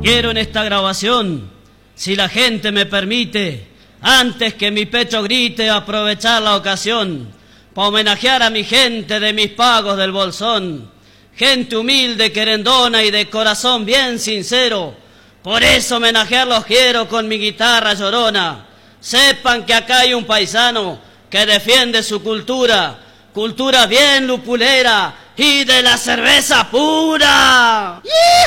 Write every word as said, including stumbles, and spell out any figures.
Quiero en esta grabación, si la gente me permite, antes que mi pecho grite, aprovechar la ocasión para homenajear a mi gente de mis pagos del bolsón. Gente humilde, querendona y de corazón bien sincero. Por eso homenajearlos quiero con mi guitarra llorona. Sepan que acá hay un paisano que defiende su cultura, cultura bien lupulera y de la cerveza pura.